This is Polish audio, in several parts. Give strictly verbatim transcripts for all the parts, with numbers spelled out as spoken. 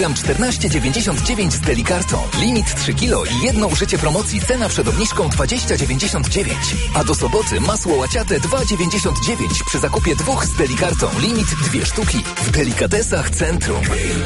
kilogram czternaście dziewięćdziesiąt dziewięć z Delikartą. Limit trzy kilo i jedno użycie promocji, cena przed obniżką dwadzieścia dziewięćdziesiąt dziewięć. A do soboty masło łaciate dwa dziewięćdziesiąt dziewięć przy zakupie dwóch z Delikartą. Limit dwie sztuki w Delikatesach Centrum.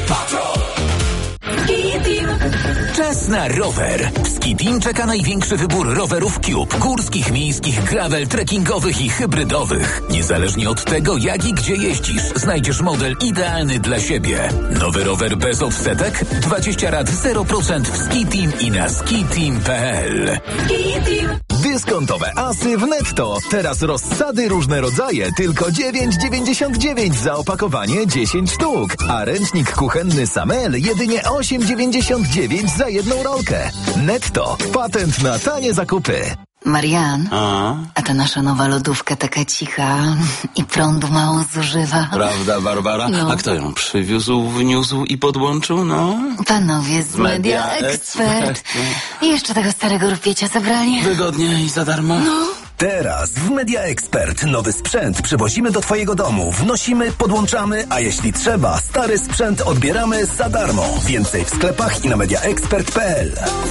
Czas na rower. W Ski Team czeka największy wybór rowerów Cube. Górskich, miejskich, gravel, trekkingowych i hybrydowych. Niezależnie od tego, jak i gdzie jeździsz, znajdziesz model idealny dla siebie. Nowy rower bez offsetek? dwadzieścia rat zero procent w Ski Team i na skiteam kropka p l. Dyskontowe asy w Netto. Teraz rozsady różne rodzaje. Tylko dziewięć dziewięćdziesiąt dziewięć za opakowanie dziesięć sztuk. A ręcznik kuchenny Samel jedynie osiem dziewięćdziesiąt dziewięć za jedną rolkę. Netto. Patent na tanie zakupy. Marian, A? a ta nasza nowa lodówka taka cicha i prądu mało zużywa. Prawda, Barbara? No. A kto ją przywiózł, wniósł i podłączył, no? Panowie z Media, Media Expert. Expert. I jeszcze tego starego rupiecia zabrali. Wygodnie i za darmo? No. Teraz w Media Expert nowy sprzęt przywozimy do twojego domu, wnosimy, podłączamy, a jeśli trzeba, stary sprzęt odbieramy za darmo. Więcej w sklepach i na media expert kropka p l.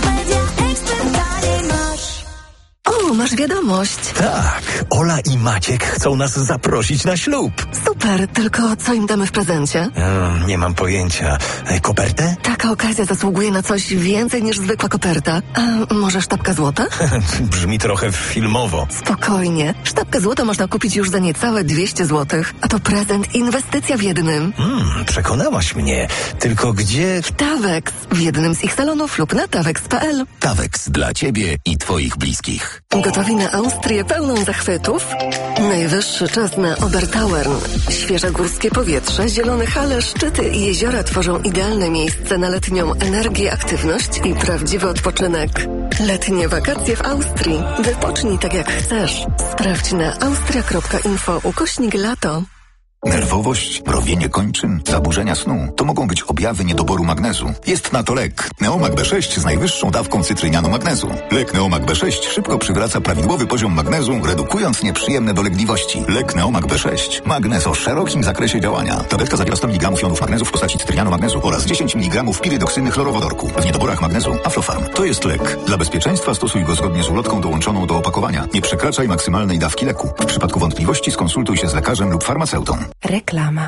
O, masz wiadomość. Tak, Ola i Maciek chcą nas zaprosić na ślub. Super, tylko co im damy w prezencie? Hmm, nie mam pojęcia. E, Kopertę? Taka okazja zasługuje na coś więcej niż zwykła koperta. A może sztabka złota? Brzmi trochę filmowo. Spokojnie. Sztabkę złota można kupić już za niecałe dwieście złotych. A to prezent, inwestycja w jednym. Hmm, przekonałaś mnie. Tylko gdzie... Tawex. W jednym z ich salonów lub na tawex kropka p l. Tawex dla Ciebie i Twoich bliskich. Gotowi na Austrię pełną zachwytów? Najwyższy czas na Obertauern. Świeże górskie powietrze, zielone hale, szczyty i jeziora tworzą idealne miejsce na letnią energię, aktywność i prawdziwy odpoczynek. Letnie wakacje w Austrii. Wypocznij tak jak chcesz. Sprawdź na austria kropka info ukośnik lato. Nerwowość, mrowienie kończyn, zaburzenia snu to mogą być objawy niedoboru magnezu. Jest na to lek. Neomag B sześć z najwyższą dawką cytrynianu magnezu. Lek Neomag B sześć szybko przywraca prawidłowy poziom magnezu, redukując nieprzyjemne dolegliwości. Lek Neomag B sześć. Magnez o szerokim zakresie działania. Tabletka zawiera sto miligramów jonów magnezu w postaci cytrynianu magnezu oraz dziesięć miligramów pirydoksyny chlorowodorku. W niedoborach magnezu Aflofarm. To jest lek. Dla bezpieczeństwa stosuj go zgodnie z ulotką dołączoną do opakowania. Nie przekraczaj maksymalnej dawki leku. W przypadku wątpliwości skonsultuj się z lekarzem lub farmaceutą. Reklama.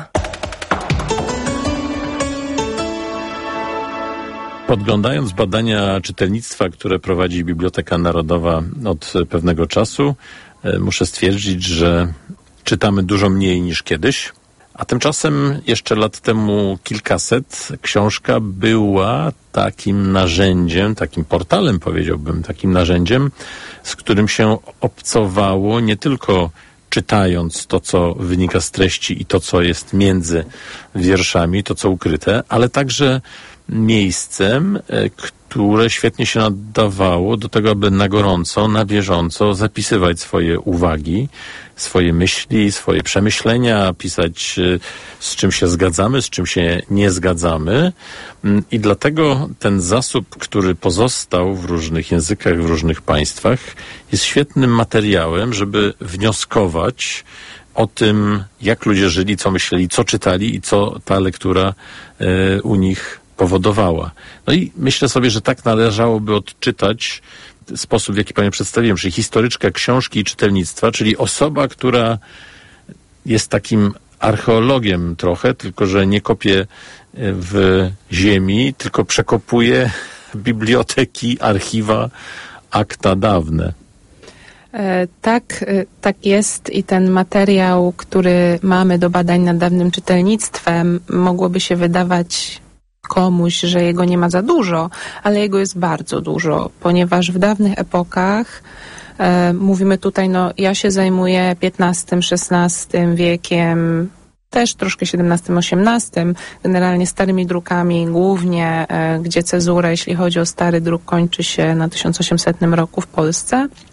Podglądając badania czytelnictwa, które prowadzi Biblioteka Narodowa od pewnego czasu, muszę stwierdzić, że czytamy dużo mniej niż kiedyś, a tymczasem jeszcze lat temu kilkaset książka była takim narzędziem, takim portalem, powiedziałbym, takim narzędziem, z którym się obcowało nie tylko czytając to, co wynika z treści i to, co jest między wierszami, to, co ukryte, ale także miejscem, które świetnie się nadawało do tego, aby na gorąco, na bieżąco zapisywać swoje uwagi, swoje myśli, swoje przemyślenia, pisać, z czym się zgadzamy, z czym się nie zgadzamy. I dlatego ten zasób, który pozostał w różnych językach, w różnych państwach, jest świetnym materiałem, żeby wnioskować o tym, jak ludzie żyli, co myśleli, co czytali i co ta lektura y, u nich powodowała. No i myślę sobie, że tak należałoby odczytać sposób, w jaki panią przedstawiłem, czyli historyczka książki i czytelnictwa, czyli osoba, która jest takim archeologiem trochę, tylko że nie kopie w ziemi, tylko przekopuje biblioteki, archiwa, akta dawne. Tak, tak jest i ten materiał, który mamy do badań nad dawnym czytelnictwem, mogłoby się wydawać komuś, że jego nie ma za dużo, ale jego jest bardzo dużo, ponieważ w dawnych epokach e, mówimy tutaj, no ja się zajmuję piętnastym, szesnastym wiekiem, też troszkę siedemnastym, osiemnastym, generalnie starymi drukami głównie, e, gdzie cezura, jeśli chodzi o stary druk, kończy się na tysiąc osiemsetnym roku w Polsce.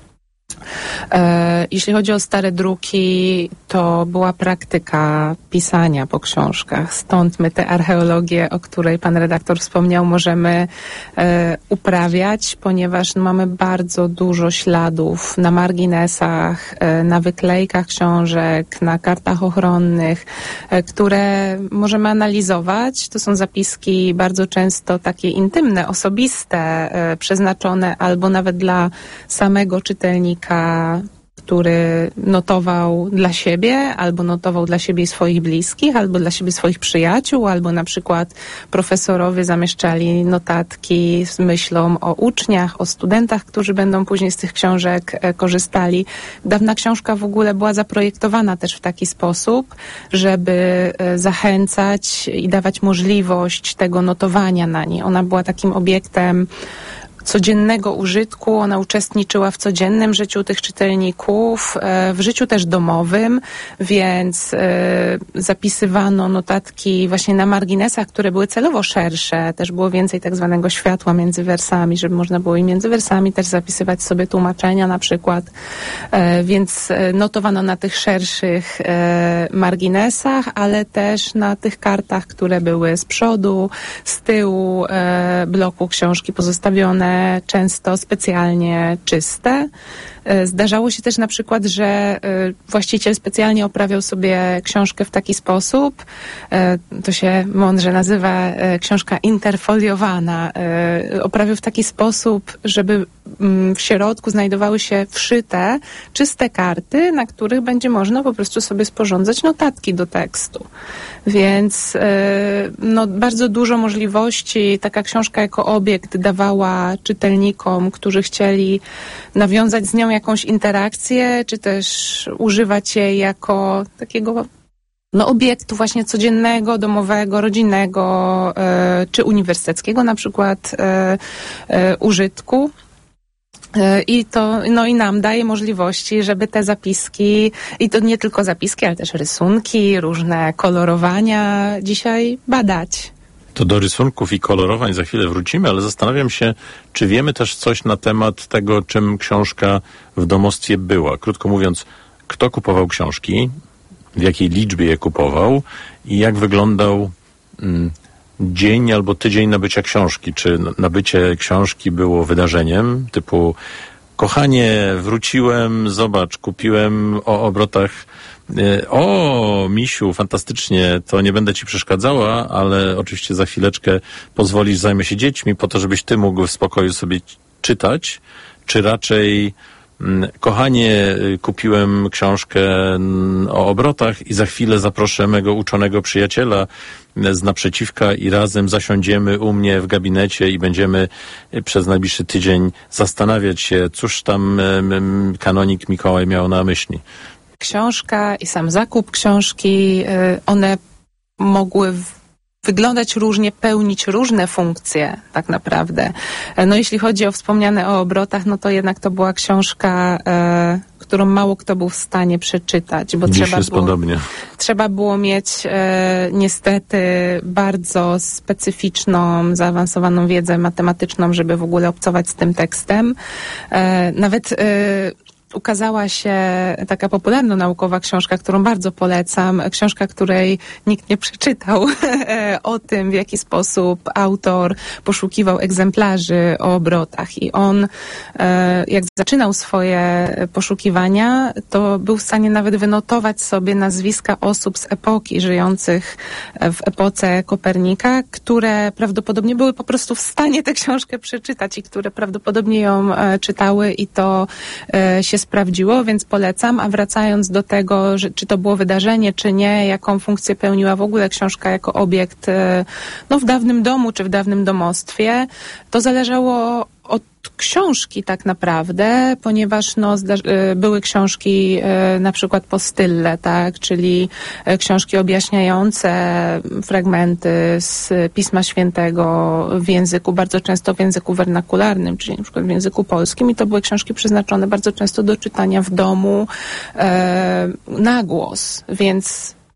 E, jeśli chodzi o stare druki, to była praktyka pisania po książkach. Stąd my tę archeologię, o której pan redaktor wspomniał, możemy e, uprawiać, ponieważ no, mamy bardzo dużo śladów na marginesach, e, na wyklejkach książek, na kartach ochronnych, e, które możemy analizować. To są zapiski bardzo często takie intymne, osobiste, e, przeznaczone albo nawet dla samego czytelnika, który notował dla siebie, albo notował dla siebie i swoich bliskich, albo dla siebie swoich przyjaciół, albo na przykład profesorowie zamieszczali notatki z myślą o uczniach, o studentach, którzy będą później z tych książek korzystali. Dawna książka w ogóle była zaprojektowana też w taki sposób, żeby zachęcać i dawać możliwość tego notowania na niej. Ona była takim obiektem codziennego użytku, ona uczestniczyła w codziennym życiu tych czytelników, w życiu też domowym, więc zapisywano notatki właśnie na marginesach, które były celowo szersze, też było więcej tak zwanego światła między wersami, żeby można było i między wersami też zapisywać sobie tłumaczenia na przykład, więc notowano na tych szerszych marginesach, ale też na tych kartach, które były z przodu, z tyłu bloku książki pozostawione, często specjalnie czyste. Zdarzało się też na przykład, że właściciel specjalnie oprawiał sobie książkę w taki sposób, to się mądrze nazywa książka interfoliowana, oprawił w taki sposób, żeby w środku znajdowały się wszyte, czyste karty, na których będzie można po prostu sobie sporządzać notatki do tekstu. Więc no, bardzo dużo możliwości taka książka jako obiekt dawała czytelnikom, którzy chcieli nawiązać z nią jakąś interakcję, czy też używać jej jako takiego no, obiektu właśnie codziennego, domowego, rodzinnego, y, czy uniwersyteckiego na przykład y, y, użytku. I to, no i nam daje możliwości, żeby te zapiski, i to nie tylko zapiski, ale też rysunki, różne kolorowania dzisiaj badać. To do rysunków i kolorowań za chwilę wrócimy, ale zastanawiam się, czy wiemy też coś na temat tego, czym książka w domostwie była. Krótko mówiąc, kto kupował książki, w jakiej liczbie je kupował i jak wyglądał mm, dzień albo tydzień nabycia książki. Czy nabycie książki było wydarzeniem typu kochanie, wróciłem, zobacz, kupiłem o obrotach. O, misiu, fantastycznie, to nie będę ci przeszkadzała, ale oczywiście za chwileczkę pozwolisz, zajmę się dziećmi po to, żebyś ty mógł w spokoju sobie czytać, czy raczej kochanie, kupiłem książkę o obrotach i za chwilę zaproszę mego uczonego przyjaciela z naprzeciwka i razem zasiądziemy u mnie w gabinecie i będziemy przez najbliższy tydzień zastanawiać się, cóż tam kanonik Mikołaj miał na myśli. Książka i sam zakup książki, one mogły wyglądać różnie, pełnić różne funkcje tak naprawdę. No jeśli chodzi o wspomniane o obrotach, no to jednak to była książka, e, którą mało kto był w stanie przeczytać, bo Dziś trzeba jest było, podobnie. trzeba było mieć e, niestety bardzo specyficzną, zaawansowaną wiedzę matematyczną, żeby w ogóle obcować z tym tekstem. E, nawet e, ukazała się taka popularno-naukowa książka, którą bardzo polecam. Książka, której nikt nie przeczytał, o tym, w jaki sposób autor poszukiwał egzemplarzy o obrotach. I on, jak zaczynał swoje poszukiwania, to był w stanie nawet wynotować sobie nazwiska osób z epoki żyjących w epoce Kopernika, które prawdopodobnie były po prostu w stanie tę książkę przeczytać i które prawdopodobnie ją czytały i to się sprawdziło, więc polecam. A wracając do tego, że, czy to było wydarzenie, czy nie, jaką funkcję pełniła w ogóle książka jako obiekt no, w dawnym domu, czy w dawnym domostwie, to zależało od książki tak naprawdę, ponieważ no, były książki na przykład postille, tak, czyli książki objaśniające fragmenty z Pisma Świętego w języku, bardzo często w języku wernakularnym, czyli na przykład w języku polskim, i to były książki przeznaczone bardzo często do czytania w domu e, na głos, więc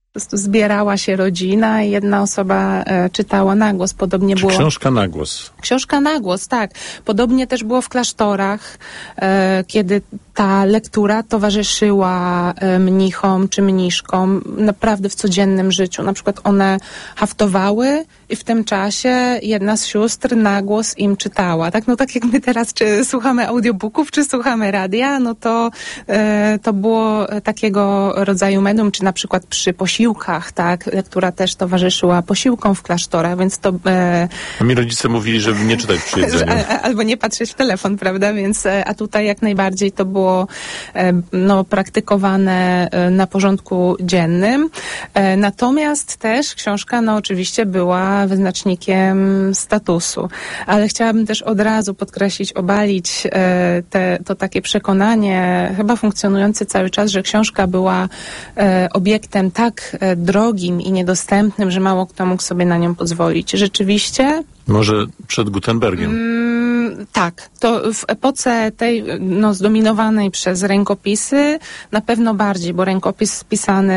Po prostu zbierała się rodzina i jedna osoba e, czytała na głos. Podobnie Czy było... książka na głos? Książka na głos, tak. Podobnie też było w klasztorach, e, kiedy ta lektura towarzyszyła e, mnichom czy mniszkom naprawdę w codziennym życiu. Na przykład one haftowały i w tym czasie jedna z sióstr na głos im czytała. Tak, no tak jak my teraz czy słuchamy audiobooków, czy słuchamy radia, no to e, to było takiego rodzaju medium, czy na przykład przy posiłkach, tak, lektura też towarzyszyła posiłkom w klasztorach, więc to... E, A mi rodzice mówili, żeby nie czytać przy jedzeniu. Albo nie patrzeć w telefon, prawda, więc a tutaj jak najbardziej to było no, praktykowane na porządku dziennym. Natomiast też książka no oczywiście była wyznacznikiem statusu, ale chciałabym też od razu podkreślić, obalić te, to takie przekonanie, chyba funkcjonujące cały czas, że książka była obiektem tak drogim i niedostępnym, że mało kto mógł sobie na nią pozwolić. Rzeczywiście może przed Gutenbergiem? Mm, tak. To w epoce tej no, zdominowanej przez rękopisy na pewno bardziej, bo rękopis pisany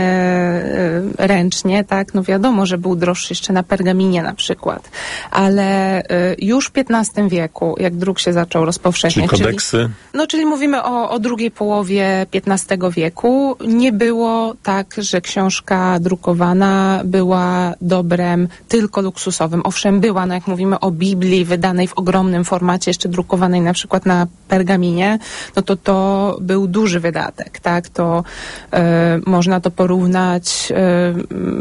y, ręcznie, tak, no wiadomo, że był droższy jeszcze na pergaminie na przykład. Ale y, już w piętnastym wieku, jak druk się zaczął rozpowszechniać. Czyli kodeksy? Czyli, no, czyli mówimy o, o drugiej połowie piętnastego wieku. Nie było tak, że książka drukowana była dobrem tylko luksusowym. Owszem, była, no jak mówimy o Biblii wydanej w ogromnym formacie, jeszcze drukowanej na przykład na pergaminie, no to to był duży wydatek, tak? To e, można to porównać, e,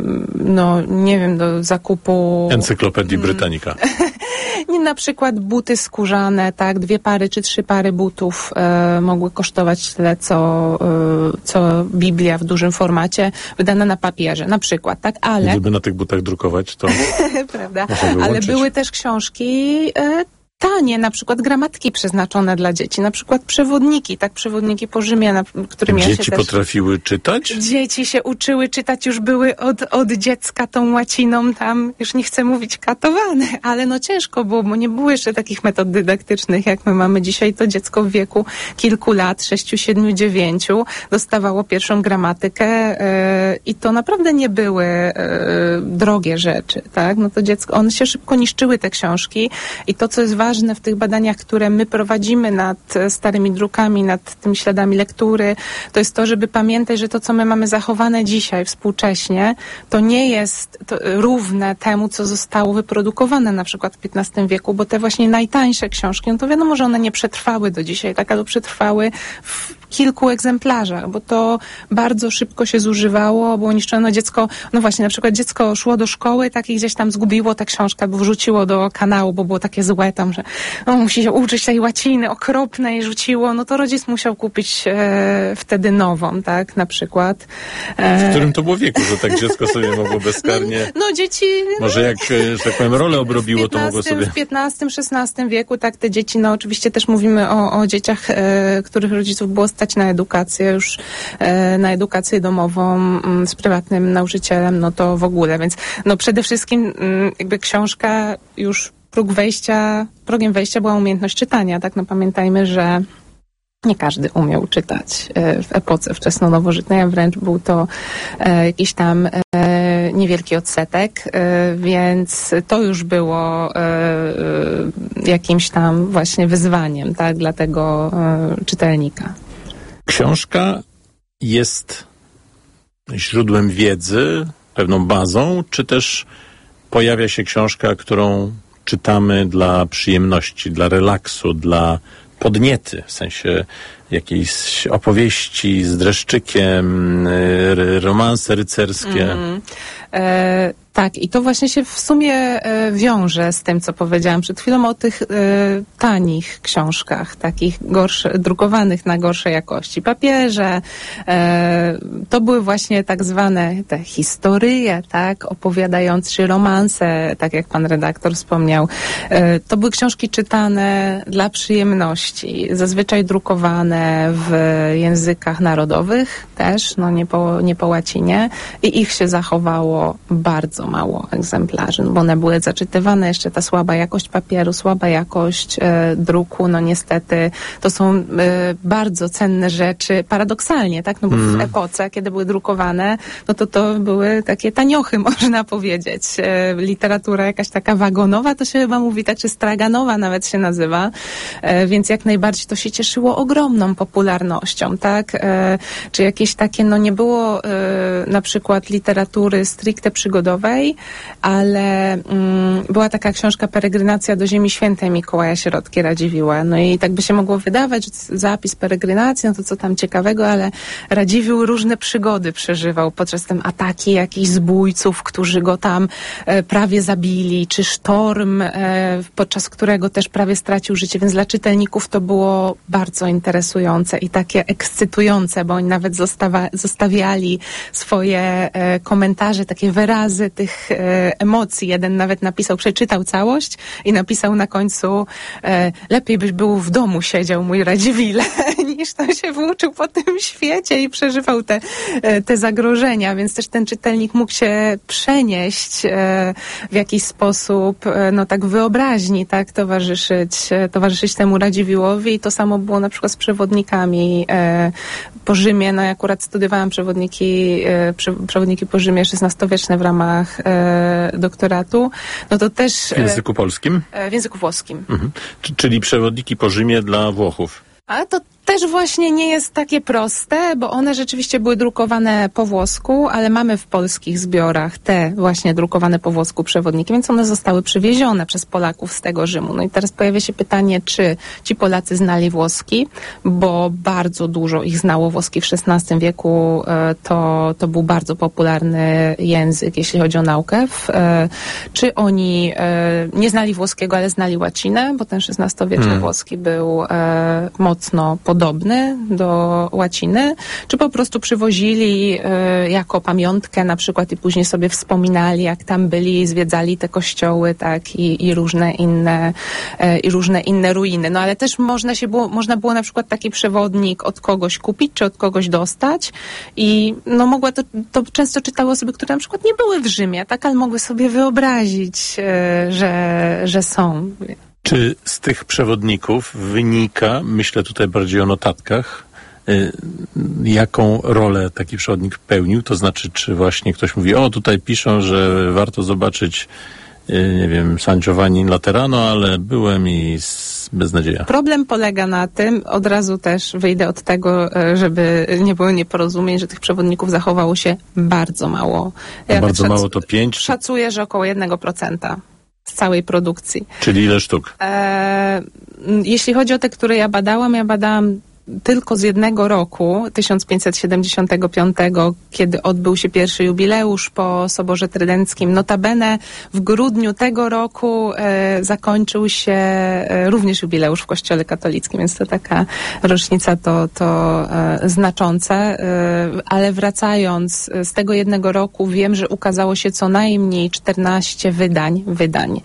no nie wiem, do zakupu... Encyklopedii Britannica. Nie, na przykład buty skórzane, tak? Dwie pary czy trzy pary butów e, mogły kosztować tyle, co, e, co Biblia w dużym formacie, wydana na papierze, na przykład, tak? Ale... Gdyby na tych butach drukować, to... Prawda? Ale były też książki e, tanie, na przykład gramatyki przeznaczone dla dzieci, na przykład przewodniki, tak, przewodniki po Rzymie, na którym ja się Dzieci też... potrafiły czytać? Dzieci się uczyły czytać, już były od, od dziecka tą łaciną tam, już nie chcę mówić katowane, ale no ciężko było, bo nie było jeszcze takich metod dydaktycznych, jak my mamy dzisiaj. To dziecko w wieku kilku lat, sześciu, siedmiu, dziewięciu, dostawało pierwszą gramatykę yy, i to naprawdę nie były yy, drogie rzeczy, tak, no to dziecko, one się szybko niszczyły, te książki, i to, co jest ważne w tych badaniach, które my prowadzimy nad starymi drukami, nad tymi śladami lektury, to jest to, żeby pamiętać, że to, co my mamy zachowane dzisiaj współcześnie, to nie jest to równe temu, co zostało wyprodukowane na przykład w piętnastym wieku, bo te właśnie najtańsze książki, no to wiadomo, że one nie przetrwały do dzisiaj, tak, albo przetrwały w kilku egzemplarzach, bo to bardzo szybko się zużywało, było niszczone. Dziecko, no właśnie, na przykład dziecko szło do szkoły, tak, i gdzieś tam zgubiło tę książkę, albo wrzuciło do kanału, bo było takie złe tam, że no, musi się uczyć tej łaciny okropnej, rzuciło, no to rodzic musiał kupić e, wtedy nową, tak, na przykład. E, w którym to było wieku, że tak dziecko sobie mogło bezkarnie... No, no dzieci... Może jak, że tak powiem, rolę obrobiło, to mogło sobie... W piętnastym, szesnastym wieku, tak, te dzieci, no oczywiście też mówimy o, o dzieciach, e, których rodziców było stać na edukację, już e, na edukację domową m, z prywatnym nauczycielem, no to w ogóle, więc no przede wszystkim m, jakby książka już próg wejścia, progiem wejścia była umiejętność czytania, tak, no pamiętajmy, że nie każdy umiał czytać e, w epoce wczesno-nowożytnej, a wręcz był to e, jakiś tam e, niewielki odsetek, e, więc to już było e, e, jakimś tam właśnie wyzwaniem, tak, dla tego e, czytelnika. Książka jest źródłem wiedzy, pewną bazą, czy też pojawia się książka, którą czytamy dla przyjemności, dla relaksu, dla podniety, w sensie jakiejś opowieści z dreszczykiem, romanse rycerskie. Mm. E, tak, i to właśnie się w sumie e, wiąże z tym, co powiedziałam przed chwilą o tych e, tanich książkach, takich gorsze, drukowanych na gorszej jakości papierze. E, to były właśnie tak zwane te historyje, tak, opowiadające, czy romanse, tak jak pan redaktor wspomniał. E, to były książki czytane dla przyjemności, zazwyczaj drukowane drukowane w językach narodowych też, no nie po, nie po łacinie i ich się zachowało bardzo mało egzemplarzy, no bo one były zaczytywane, jeszcze ta słaba jakość papieru, słaba jakość e, druku, no niestety to są e, bardzo cenne rzeczy, paradoksalnie, tak, no bo mm. w epoce, kiedy były drukowane, no to to były takie taniochy, można powiedzieć. E, literatura jakaś taka wagonowa, to się chyba mówi tak, czy straganowa nawet się nazywa, e, więc jak najbardziej to się cieszyło ogromną popularnością, tak, e, czy jakieś takie, no nie było e, na przykład literatury stricte przygodowej, ale mm, była taka książka Peregrynacja do Ziemi Świętej Mikołaja Sierotki-Radziwiłła, no i tak by się mogło wydawać, że zapis peregrynacji, no to co tam ciekawego, ale Radziwiłł różne przygody przeżywał podczas tym ataki jakichś zbójców, którzy go tam e, prawie zabili, czy sztorm, e, podczas którego też prawie stracił życie, więc dla czytelników to było bardzo interesujące i takie ekscytujące, bo oni nawet zostawa, zostawiali swoje e, komentarze, takie wyrazy tych e, emocji. Jeden nawet napisał, przeczytał całość i napisał na końcu e, lepiej byś był w domu siedział, mój Radziwile, niż to się włóczył po tym świecie i przeżywał te, e, te zagrożenia, więc też ten czytelnik mógł się przenieść e, w jakiś sposób, e, no tak wyobraźni, tak, towarzyszyć, e, towarzyszyć temu Radziwiłłowi i to samo było na przykład z przewodnikami e, po Rzymie, no ja akurat studiowałam przewodniki, e, prze, przewodniki po Rzymie szesnastowieczne w ramach e, doktoratu, no to też... W języku polskim? E, w języku włoskim. Mhm. Czyli przewodniki po Rzymie dla Włochów. A to też właśnie nie jest takie proste, bo one rzeczywiście były drukowane po włosku, ale mamy w polskich zbiorach te właśnie drukowane po włosku przewodniki, więc one zostały przywiezione przez Polaków z tego Rzymu. No i teraz pojawia się pytanie, czy ci Polacy znali włoski, bo bardzo dużo ich znało włoski w szesnastym wieku. To, to był bardzo popularny język, jeśli chodzi o naukę. Czy oni nie znali włoskiego, ale znali łacinę, bo ten szesnastowieczny hmm. włoski był mocno podobny do łaciny, czy po prostu przywozili y, jako pamiątkę na przykład i później sobie wspominali, jak tam byli, zwiedzali te kościoły, tak, i, i różne inne y, i różne inne ruiny. No ale też można się było, można było na przykład taki przewodnik od kogoś kupić, czy od kogoś dostać i no mogła to, to często czytały osoby, które na przykład nie były w Rzymie, tak, ale mogły sobie wyobrazić, y, że, że są. Czy z tych przewodników wynika, myślę tutaj bardziej o notatkach, y, jaką rolę taki przewodnik pełnił? To znaczy, czy właśnie ktoś mówi, o tutaj piszą, że warto zobaczyć, y, nie wiem, San Giovanni in Laterano, ale byłem i z, beznadzieja. Problem polega na tym, od razu też wyjdę od tego, żeby nie było nieporozumień, że tych przewodników zachowało się bardzo mało. Ja bardzo szac- mało to pięć? Szacuję, że około jednego procenta. Z całej produkcji. Czyli ile sztuk? E, jeśli chodzi o te, które ja badałam, ja badałam tylko z jednego roku, tysiąc pięćset siedemdziesiątego piątego, kiedy odbył się pierwszy jubileusz po Soborze Trydenckim. Notabene w grudniu tego roku e, zakończył się e, również jubileusz w Kościele katolickim, więc to taka rocznica to, to e, znaczące. E, ale wracając z tego jednego roku, wiem, że ukazało się co najmniej czternaście wydań, wydań.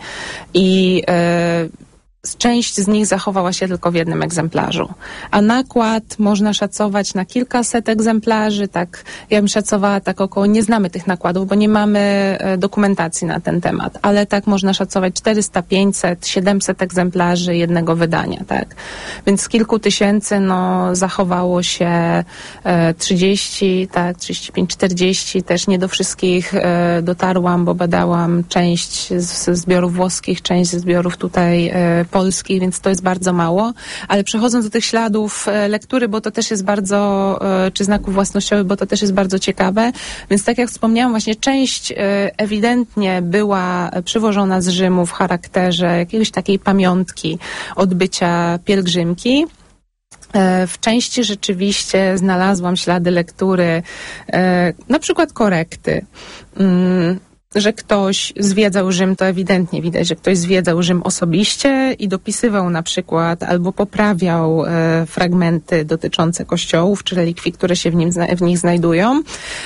I e, część z nich zachowała się tylko w jednym egzemplarzu. A nakład można szacować na kilkaset egzemplarzy, tak, ja bym szacowała tak około, nie znamy tych nakładów, bo nie mamy e, dokumentacji na ten temat, ale tak można szacować czterysta, pięćset, siedemset egzemplarzy jednego wydania, tak. Więc z kilku tysięcy, no, zachowało się e, trzydzieści, tak, trzydzieści pięć, czterdzieści, też nie do wszystkich e, dotarłam, bo badałam część z, z zbiorów włoskich, część ze zbiorów tutaj e, polskich, więc to jest bardzo mało, ale przechodząc do tych śladów e, lektury, bo to też jest bardzo, e, czy znaków własnościowych, bo to też jest bardzo ciekawe, więc tak jak wspomniałam, właśnie część e, ewidentnie była przywożona z Rzymu w charakterze jakiejś takiej pamiątki odbycia pielgrzymki. W części rzeczywiście znalazłam ślady lektury, e, na przykład korekty. Mm, że ktoś zwiedzał Rzym, to ewidentnie widać, że ktoś zwiedzał Rzym osobiście i dopisywał na przykład albo poprawiał e, fragmenty dotyczące kościołów czy relikwii, które się w, nim, w nich znajdują.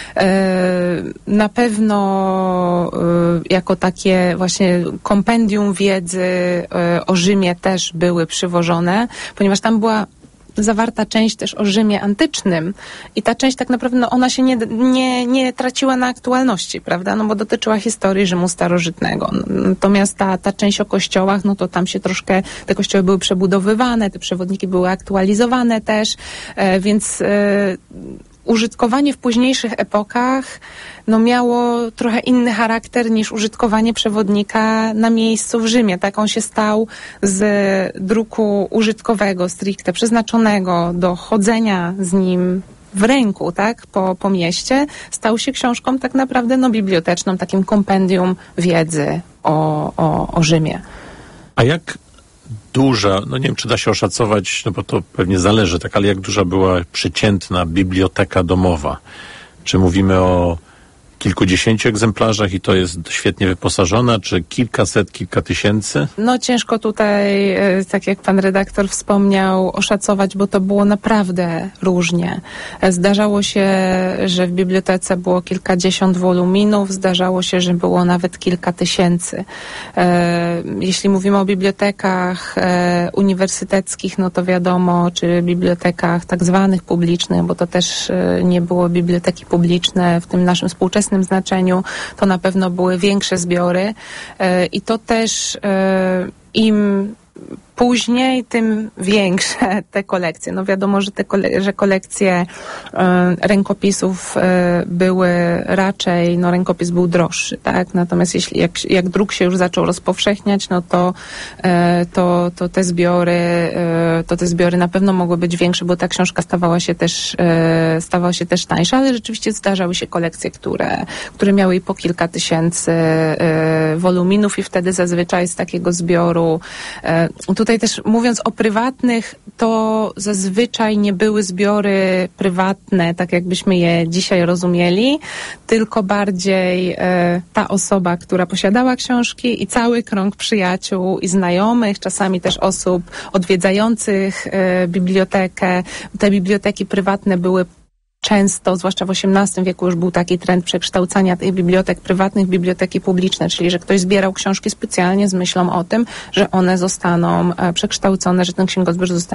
E, na pewno e, jako takie właśnie kompendium wiedzy e, o Rzymie też były przywożone, ponieważ tam była zawarta część też o Rzymie antycznym i ta część tak naprawdę, no ona się nie, nie, nie traciła na aktualności, prawda, no bo dotyczyła historii Rzymu starożytnego. Natomiast ta, ta część o kościołach, no to tam się troszkę, te kościoły były przebudowywane, te przewodniki były aktualizowane też, e, więc e, użytkowanie w późniejszych epokach no miało trochę inny charakter niż użytkowanie przewodnika na miejscu w Rzymie. Tak, on się stał z druku użytkowego, stricte przeznaczonego do chodzenia z nim w ręku, tak, po, po mieście, stał się książką tak naprawdę no biblioteczną, takim kompendium wiedzy o, o, o Rzymie. A jak duża, no nie wiem, czy da się oszacować, no bo to pewnie zależy, tak, ale jak duża była przeciętna biblioteka domowa? Czy mówimy o kilkudziesięciu egzemplarzach i to jest świetnie wyposażona, czy kilkaset, kilka tysięcy? No ciężko tutaj, tak jak pan redaktor wspomniał, oszacować, bo to było naprawdę różnie. Zdarzało się, że w bibliotece było kilkadziesiąt woluminów, zdarzało się, że było nawet kilka tysięcy. Jeśli mówimy o bibliotekach uniwersyteckich, no to wiadomo, czy bibliotekach tak zwanych publicznych, bo to też nie było biblioteki publiczne w tym naszym współczesnym znaczeniu, to na pewno były większe zbiory i to też im później, tym większe te kolekcje. No wiadomo, że te kole- że kolekcje e, rękopisów e, były raczej, no rękopis był droższy, tak? Natomiast jeśli, jak, jak druk się już zaczął rozpowszechniać, no to, e, to, to te zbiory, e, to te zbiory na pewno mogły być większe, bo ta książka stawała się też, e, stawała się też tańsza, ale rzeczywiście zdarzały się kolekcje, które, które miały i po kilka tysięcy e, woluminów i wtedy zazwyczaj z takiego zbioru, e, tutaj też mówiąc o prywatnych, to zazwyczaj nie były zbiory prywatne, tak jakbyśmy je dzisiaj rozumieli, tylko bardziej e, ta osoba, która posiadała książki i cały krąg przyjaciół i znajomych, czasami też osób odwiedzających e, bibliotekę. Te biblioteki prywatne były często, zwłaszcza w osiemnastym wieku już był taki trend przekształcania tych bibliotek prywatnych w biblioteki publiczne, czyli że ktoś zbierał książki specjalnie z myślą o tym, że one zostaną przekształcone, że ten księgozbiór zostanie